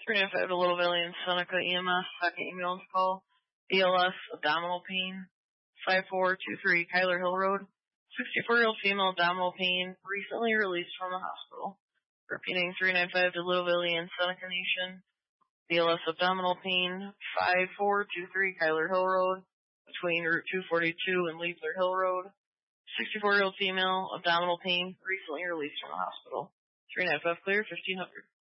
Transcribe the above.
395 to Little Valley and Seneca EMS, second ambulance call. BLS, abdominal pain. 5423 Kyler Hill Road. 64-year-old female, abdominal pain, recently released from the hospital. Repeating 395 to Little Valley and Seneca Nation. BLS, abdominal pain. 5423 Kyler Hill Road, between Route 242 and Leafler Hill Road. 64-year-old female, abdominal pain, recently released from the hospital. 395 clear, 1500.